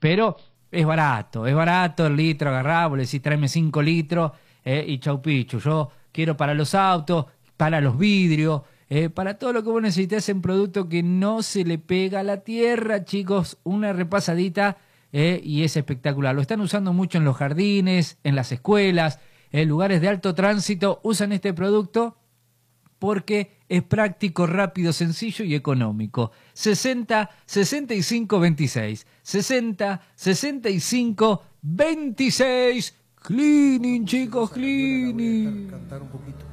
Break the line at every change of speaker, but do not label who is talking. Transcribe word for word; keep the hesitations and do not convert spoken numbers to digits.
pero es barato, es barato el litro, agarrá, vos le decís tráeme cinco litros eh, y chau pichu. Yo quiero para los autos, para los vidrios, eh, para todo lo que vos necesités en producto que no se le pega a la tierra, chicos, una repasadita eh, y es espectacular. Lo están usando mucho en los jardines, en las escuelas, en lugares de alto tránsito, usan este producto porque es práctico, rápido, sencillo y económico. sesenta, sesenta y cinco, veintiséis. sesenta, sesenta y cinco, veintiséis. Cleaning, chicos, cleaning.
Cantar un poquito.